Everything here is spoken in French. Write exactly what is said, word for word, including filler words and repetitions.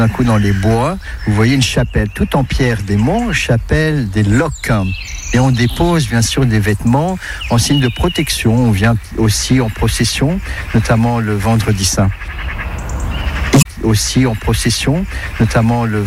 Un coup dans les bois, vous voyez une chapelle toute en pierre des monts, chapelle des Locs. Et on dépose bien sûr des vêtements en signe de protection. On vient aussi en procession, notamment le vendredi saint. Aussi en procession, notamment le